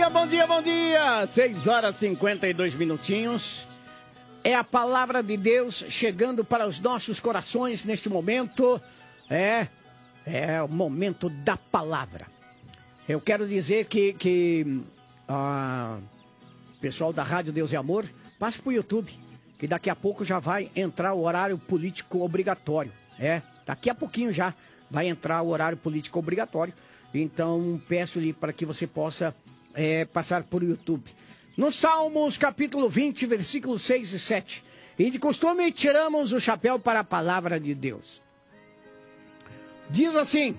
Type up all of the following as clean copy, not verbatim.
Bom dia, bom dia! 6 horas e 52 minutinhos. É a palavra de Deus chegando para os nossos corações neste momento. É o momento da palavra. Eu quero dizer que pessoal da Rádio Deus e Amor, passe para o YouTube, que daqui a pouco já vai entrar o horário político obrigatório. Daqui a pouquinho já vai entrar o horário político obrigatório. Então, peço-lhe para que você possa passar por YouTube. No Salmos, capítulo 20, versículos 6 e 7. E de costume tiramos o chapéu para a palavra de Deus. Diz assim: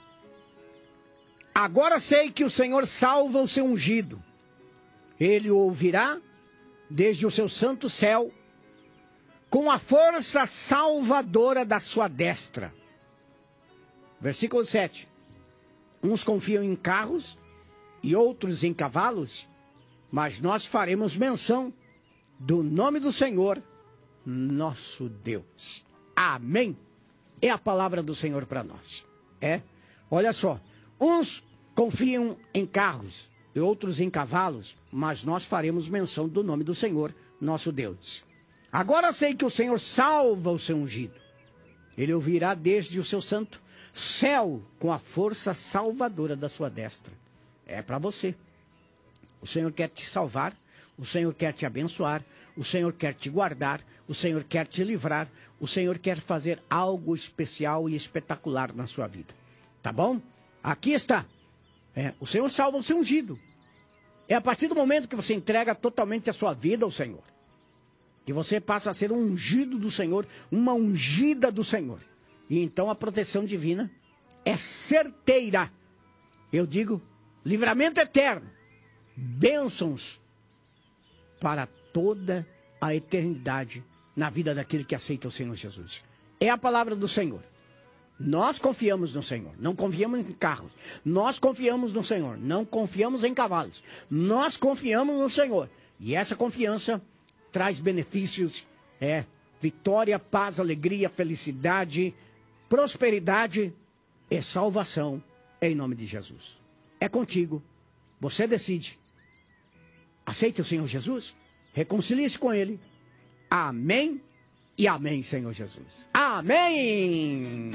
agora sei que o Senhor salva o seu ungido. Ele o ouvirá desde o seu santo céu, com a força salvadora da sua destra. Versículo 7. Uns confiam em carros e outros em cavalos, mas nós faremos menção do nome do Senhor, nosso Deus. Amém. É a palavra do Senhor para nós. Olha só, uns confiam em carros e outros em cavalos, mas nós faremos menção do nome do Senhor, nosso Deus. Agora sei que o Senhor salva o seu ungido. Ele ouvirá desde o seu santo céu com a força salvadora da sua destra. É para você. O Senhor quer te salvar, o Senhor quer te abençoar, o Senhor quer te guardar, o Senhor quer te livrar, o Senhor quer fazer algo especial e espetacular na sua vida. Tá bom? Aqui está. O Senhor salva o seu ungido. É a partir do momento que você entrega totalmente a sua vida ao Senhor, que você passa a ser um ungido do Senhor, uma ungida do Senhor. E então a proteção divina é certeira. Eu digo, livramento eterno, bênçãos para toda a eternidade na vida daquele que aceita o Senhor Jesus. É a palavra do Senhor. Nós confiamos no Senhor, não confiamos em carros. Nós confiamos no Senhor, não confiamos em cavalos. Nós confiamos no Senhor. E essa confiança traz benefícios, vitória, paz, alegria, felicidade, prosperidade e salvação em nome de Jesus. É contigo. Você decide. Aceite o Senhor Jesus. Reconcilie-se com Ele. Amém e amém, Senhor Jesus. Amém.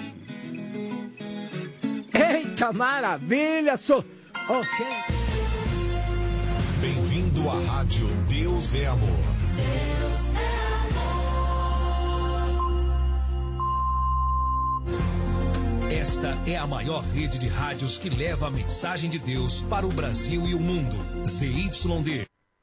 Eita maravilha. Bem-vindo à Rádio Deus é Amor. Deus é amor. Esta é a maior rede de rádios que leva a mensagem de Deus para o Brasil e o mundo. ZYD.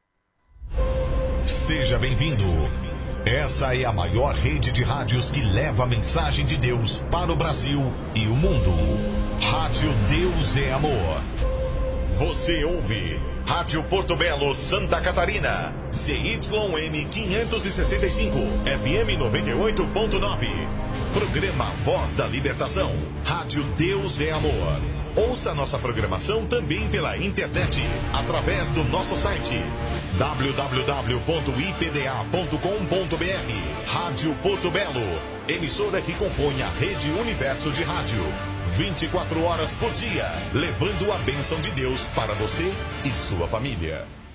Seja bem-vindo. Essa é a maior rede de rádios que leva a mensagem de Deus para o Brasil e o mundo. Rádio Deus é Amor. Você ouve Rádio Porto Belo, Santa Catarina. ZYM 565, FM 98.9. Programa Voz da Libertação. Rádio Deus é Amor. Ouça nossa programação também pela internet, através do nosso site www.ipda.com.br. Rádio Porto Belo, emissora que compõe a Rede Universo de Rádio. 24 horas por dia, levando a bênção de Deus para você e sua família.